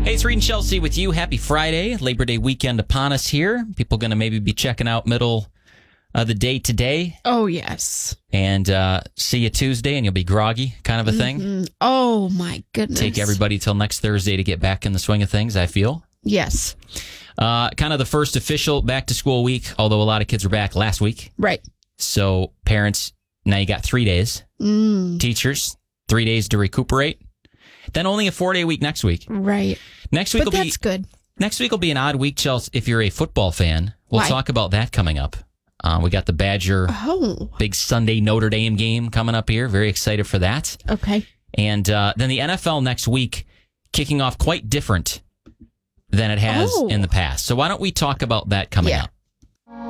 Hey, it's Reed and Chelsea with you. Happy Friday. Labor Day weekend upon us here. People going to maybe be checking out middle of the day today. Oh, yes. And see you Tuesday and you'll be groggy kind of a thing. Mm-hmm. Oh, my goodness. Take everybody till next Thursday to get back in the swing of things, I feel. Yes. Kind of the first official back-to-school week, although a lot of kids were back last week. Right. So parents, now you got 3 days. Teachers, 3 days to recuperate. Then only a 4-day week next week. Right. Next week but will that's good. Next week will be an odd week, Chelsea, if you're a football fan. We'll Why? talk about that coming up. We got the Badger big Sunday Notre Dame game coming up here. Very excited for that. Okay. And then the NFL next week kicking off quite different than it has in the past. So why don't we talk about that coming up?